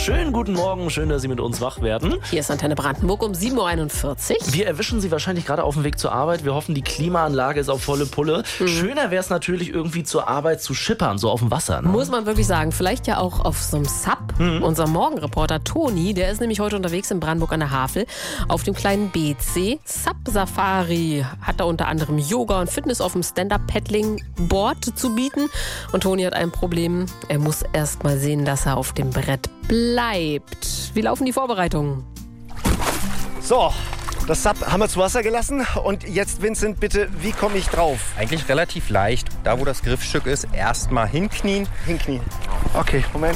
Schönen guten Morgen, schön, dass Sie mit uns wach werden. Hier ist Antenne Brandenburg um 7.41 Uhr. Wir erwischen Sie wahrscheinlich gerade auf dem Weg zur Arbeit. Wir hoffen, die Klimaanlage ist auf volle Pulle. Schöner wäre es natürlich irgendwie zur Arbeit zu schippern, so auf dem Wasser. Ne? Muss man wirklich sagen, vielleicht ja auch auf so einem Sub. Unser Morgenreporter Toni, der ist nämlich heute unterwegs in Brandenburg an der Havel auf dem kleinen Beetsee. Sub-Safari hat da unter anderem Yoga und Fitness auf dem Stand-Up-Paddling-Board zu bieten. Und Toni hat ein Problem. Er muss erst mal sehen, dass er auf dem Brett bleibt. Wie laufen die Vorbereitungen? So, das Sub haben wir zu Wasser gelassen. Und jetzt, Vincent, bitte, wie komme ich drauf? Eigentlich relativ leicht. Da, wo das Griffstück ist, erstmal hinknien. Hinknien. Okay, Moment.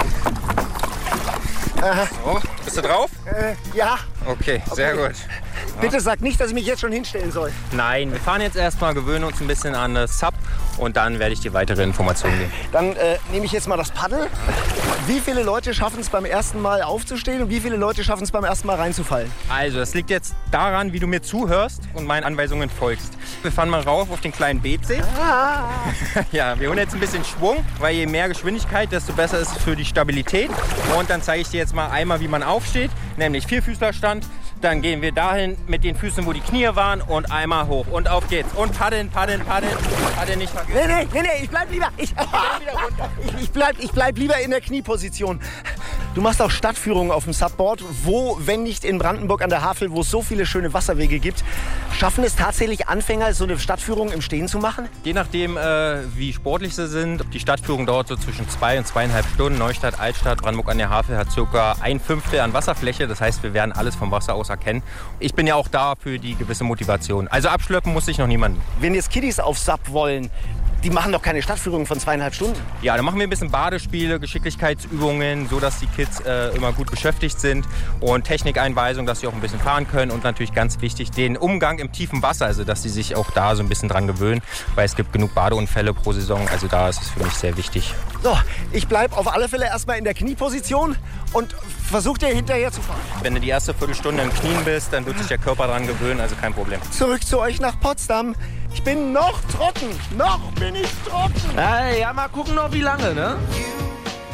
So, bist du drauf? Ja. Okay, sehr gut. Bitte sag nicht, dass ich mich jetzt schon hinstellen soll. Nein, wir fahren jetzt erstmal, gewöhnen uns ein bisschen an das Sub und dann werde ich dir weitere Informationen geben. Dann nehme ich jetzt mal das Paddel. Wie viele Leute schaffen es beim ersten Mal aufzustehen und wie viele Leute schaffen es beim ersten Mal reinzufallen? Also, das liegt jetzt daran, wie du mir zuhörst und meinen Anweisungen folgst. Wir fahren mal rauf auf den kleinen Beetsee. Ja, wir holen jetzt ein bisschen Schwung, weil je mehr Geschwindigkeit, desto besser ist es für die Stabilität. Und dann zeige ich dir jetzt mal einmal, wie man aufsteht, nämlich Vierfüßlerstand. Dann gehen wir dahin mit den Füßen, wo die Knie waren und einmal hoch. Und auf geht's. Und paddeln, paddeln, paddeln. Paddeln nicht vergessen. Nee, ich bleib lieber. Ich bleib lieber in der Knieposition. Du machst auch Stadtführungen auf dem Subboard. Wo, wenn nicht in Brandenburg an der Havel, wo es so viele schöne Wasserwege gibt, schaffen es tatsächlich Anfänger, so eine Stadtführung im Stehen zu machen? Je nachdem, wie sportlich sie sind. Die Stadtführung dauert so zwischen 2 und 2,5 Stunden. Neustadt, Altstadt, Brandenburg an der Havel hat ca. 1/5 an Wasserfläche. Das heißt, wir werden alles vom Wasser aus erkennen. Ich bin ja auch da für die gewisse Motivation. Also abschleppen muss sich noch niemand. Wenn jetzt Kiddies auf Sub wollen, die machen doch keine Stadtführung von 2,5 Stunden. Ja, dann machen wir ein bisschen Badespiele, Geschicklichkeitsübungen, so dass die Kids immer gut beschäftigt sind und Technikeinweisung, dass sie auch ein bisschen fahren können und natürlich ganz wichtig den Umgang im tiefen Wasser, also dass sie sich auch da so ein bisschen dran gewöhnen, weil es gibt genug Badeunfälle pro Saison, also da ist es für mich sehr wichtig. So, ich bleib auf alle Fälle erstmal in der Knieposition und versuch dir hinterher zu fahren. Wenn du die erste Viertelstunde im Knien bist, dann wird sich der Körper dran gewöhnen, also kein Problem. Zurück zu euch nach Potsdam. Ich bin noch trocken. Noch bin ich trocken. Ja, mal gucken noch wie lange, ne?